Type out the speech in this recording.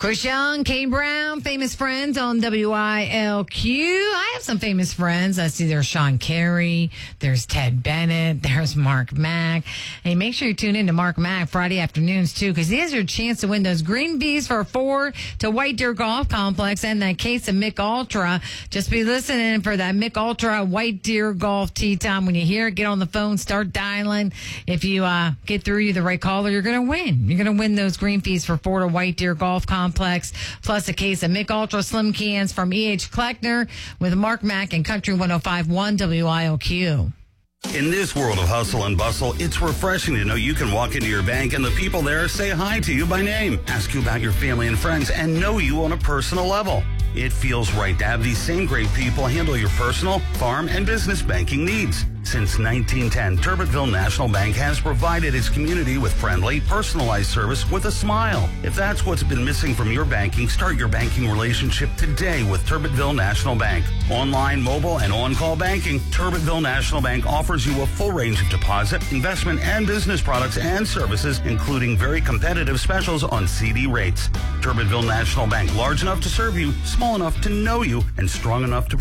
Chris Young, Kane Brown, famous friends on WILQ. I have some famous friends. I see there's Sean Carey, there's Ted Bennett, there's Mark Mack. Hey, make sure you tune in to Mark Mack Friday afternoons, too, because he has your chance to win those green fees for 4 to White Deer Golf Complex and that case of Mick Ultra. Just be listening for that Mick Ultra White Deer Golf Tee Time. When you hear it, get on the phone, start dialing. If you get through the right caller, you're going to win. You're going to win those green fees for 4 to White Deer Golf Complex, plus a case of Mick Ultra Slim Cans from E.H. Kleckner with Mark Mack and Country 105.1 WILQ. In this world of hustle and bustle, it's refreshing to know you can walk into your bank and the people there say hi to you by name, ask you about your family and friends, and know you on a personal level. It feels right to have these same great people handle your personal, farm, and business banking needs. Since 1910, Turbitville National Bank has provided its community with friendly, personalized service with a smile. If that's what's been missing from your banking, start your banking relationship today with Turbitville National Bank. Online, mobile, and on-call banking, Turbitville National Bank offers you a full range of deposit, investment, and business products and services, including very competitive specials on CD rates. Turbitville National Bank, large enough to serve you, small enough to know you, and strong enough to